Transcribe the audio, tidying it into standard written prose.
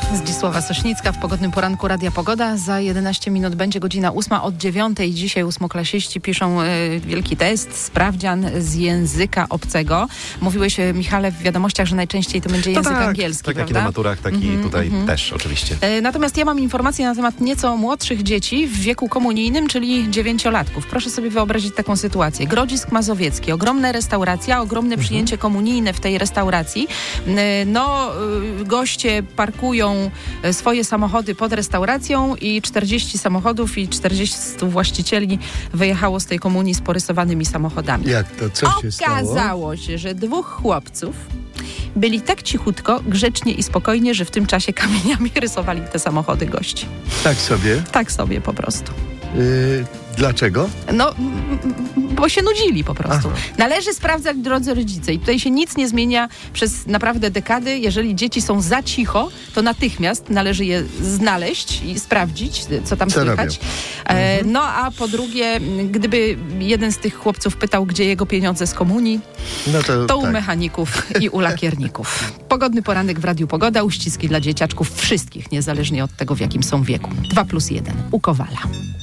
Zdzisława Sośnicka w pogodnym poranku Radia Pogoda. Za 11 minut będzie godzina 8 od 9. Dzisiaj ósmoklasiści piszą wielki test, sprawdzian z języka obcego. Mówiłeś, Michale, w wiadomościach, że najczęściej to będzie język angielski, tak prawda? jak i na maturach, tak i tutaj też oczywiście. Natomiast ja mam informacje na temat nieco młodszych dzieci w wieku komunijnym, czyli 9-latków. Proszę sobie wyobrazić taką sytuację. Grodzisk Mazowiecki, ogromna restauracja, ogromne przyjęcie komunijne w tej restauracji. Goście parkują swoje samochody pod restauracją i 40 samochodów i 40 właścicieli wyjechało z tej komunii z porysowanymi samochodami. Jak to? Co się stało? Okazało się, że dwóch chłopców byli tak cichutko, grzecznie i spokojnie, że w tym czasie kamieniami rysowali te samochody gości. Tak sobie? Tak sobie po prostu. Dlaczego? Bo się nudzili po prostu. Aha. Należy sprawdzać, drodzy rodzice. I tutaj się nic nie zmienia przez naprawdę dekady. Jeżeli dzieci są za cicho, to natychmiast należy je znaleźć i sprawdzić, co tam słychać. A po drugie, gdyby jeden z tych chłopców pytał, gdzie jego pieniądze z komunii, to u mechaników i u lakierników. Pogodny poranek w Radiu Pogoda. Uściski dla dzieciaczków wszystkich, niezależnie od tego, w jakim są wieku. 2+1. U Kowala.